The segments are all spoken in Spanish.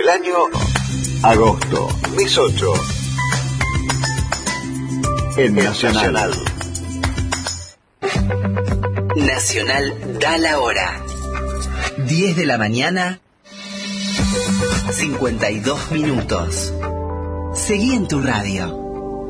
El año agosto, mes 8. En Nacional. Nacional da la hora. 10 de la mañana, 52 minutos. Seguí en tu radio.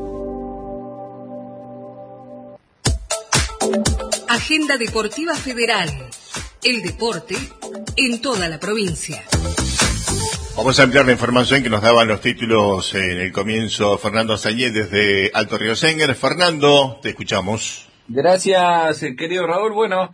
Agenda Deportiva Federal. El deporte en toda la provincia. Vamos a ampliar la información que nos daban los títulos en el comienzo. Fernando Azañez desde Alto Río Sénger. Fernando, te escuchamos. Gracias, querido Raúl. Bueno,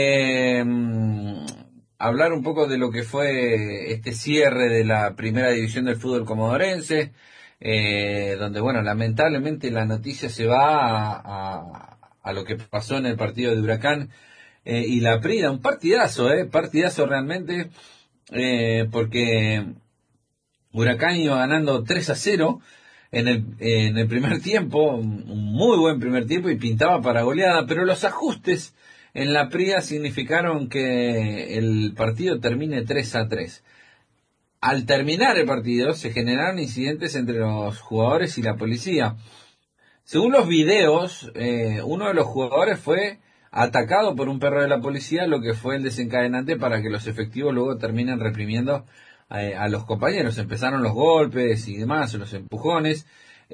hablar un poco de lo que fue este cierre de la primera división del fútbol comodorense, donde, bueno, lamentablemente la noticia se va a lo que pasó en el partido de Huracán y La Prida. Un partidazo realmente, porque Huracán iba ganando 3-0 en el primer tiempo, un muy buen primer tiempo, y pintaba para goleada, pero los ajustes en La Prida significaron que el partido termine 3-3. Al terminar el partido se generaron incidentes entre los jugadores y la policía. Según los videos, uno de los jugadores fue atacado por un perro de la policía, lo que fue el desencadenante para que los efectivos luego terminen reprimiendo a los compañeros. Empezaron los golpes y demás, los empujones.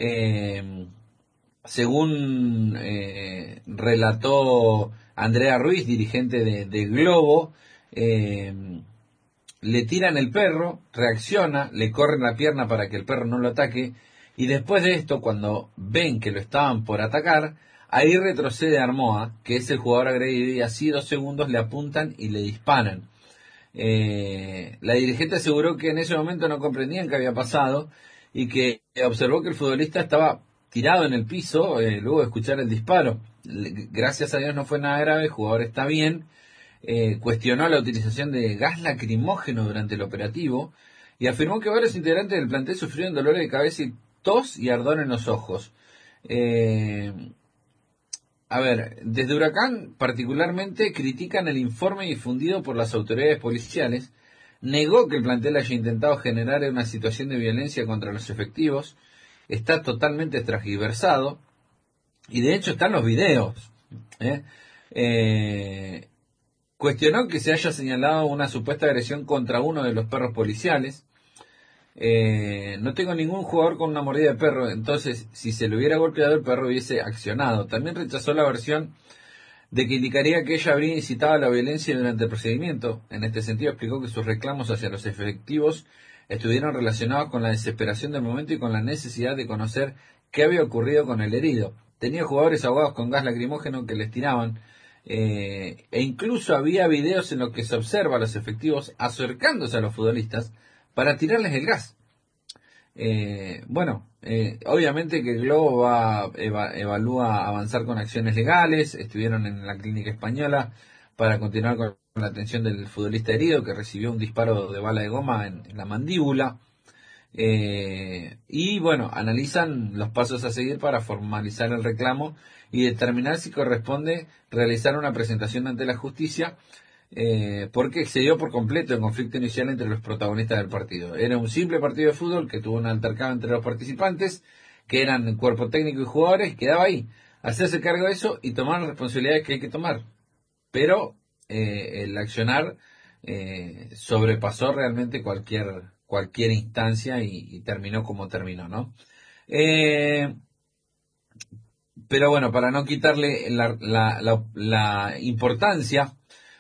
Según relató Andrea Ruiz, dirigente de Globo, le tiran el perro, reacciona, le corren la pierna para que el perro no lo ataque, y después de esto, cuando ven que lo estaban por atacar, ahí retrocede Armoa, que es el jugador agredido, y así 2 segundos le apuntan y le disparan. La dirigente aseguró que en ese momento no comprendían qué había pasado y que observó que el futbolista estaba tirado en el piso luego de escuchar el disparo. Gracias a Dios no fue nada grave, el jugador está bien. Cuestionó la utilización de gas lacrimógeno durante el operativo y afirmó que varios integrantes del plantel sufrieron dolores de cabeza y tos y ardor en los ojos. Desde Huracán particularmente critican el informe difundido por las autoridades policiales, negó que el plantel haya intentado generar una situación de violencia contra los efectivos, está totalmente transgiversado, y de hecho están los videos. Cuestionó que se haya señalado una supuesta agresión contra uno de los perros policiales. No tengo ningún jugador con una mordida de perro, entonces si se le hubiera golpeado el perro hubiese accionado. También rechazó la versión de que indicaría que ella habría incitado a la violencia durante el procedimiento. En este sentido explicó que sus reclamos hacia los efectivos estuvieron relacionados con la desesperación del momento y con la necesidad de conocer qué había ocurrido con el herido. Tenía jugadores ahogados con gas lacrimógeno que les tiraban, e incluso había videos en los que se observa a los efectivos acercándose a los futbolistas para tirarles el gas. Obviamente que el Globo evalúa avanzar con acciones legales. Estuvieron en la clínica española para continuar con la atención del futbolista herido que recibió un disparo de bala de goma en la mandíbula. Analizan los pasos a seguir para formalizar el reclamo y determinar si corresponde realizar una presentación ante la justicia, porque excedió por completo el conflicto inicial entre los protagonistas del partido. Era un simple partido de fútbol que tuvo un altercado entre los participantes, que eran cuerpo técnico y jugadores, quedaba ahí. Hacerse cargo de eso y tomar las responsabilidades que hay que tomar. Pero el accionar sobrepasó realmente cualquier instancia y terminó como terminó, ¿no? Pero bueno, para no quitarle la importancia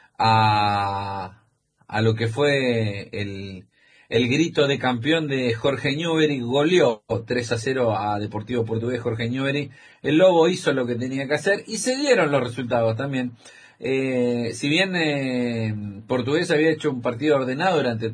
a lo que fue el grito de campeón de Jorge Newbery, goleó 3-0 a Deportivo Portugués Jorge Newbery. El Lobo hizo lo que tenía que hacer y se dieron los resultados también. Si bien Portugués había hecho un partido ordenado durante